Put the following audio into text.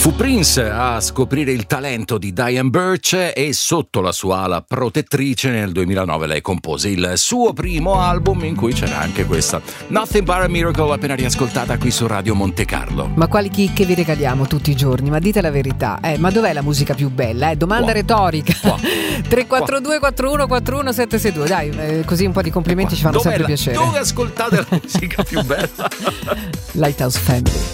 Fu Prince a scoprire il talento di Diane Birch e sotto la sua ala protettrice nel 2009 lei compose il suo primo album in cui c'era anche questa Nothing But a Miracle, appena riascoltata qui su Radio Monte Carlo. Ma quali chicche vi regaliamo tutti i giorni? Ma dite la verità, ma dov'è la musica più bella? Domanda retorica. 342 41 41 762. Dai, così un po' di complimenti ci fanno sempre piacere. Dove ascoltate la musica più bella? Lighthouse Family.